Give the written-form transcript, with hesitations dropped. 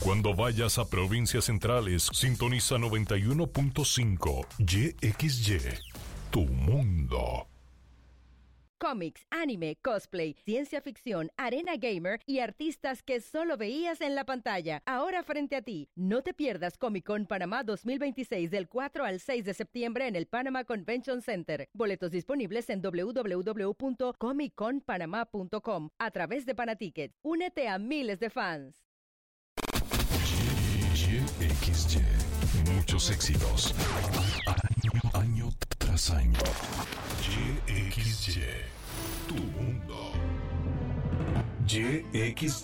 Cuando vayas a provincias centrales, sintoniza 91.5 YXY, tu mundo. Cómics, anime, cosplay, ciencia ficción, arena gamer y artistas que solo veías en la pantalla. Ahora frente a ti. No te pierdas Comic Con Panamá 2026 del 4 al 6 de septiembre en el Panama Convention Center. Boletos disponibles en www.comicconpanama.com a través de Panatickets. Únete a miles de fans. YXY. Muchos éxitos. Año tras año. YXY. Tu mundo. YXY.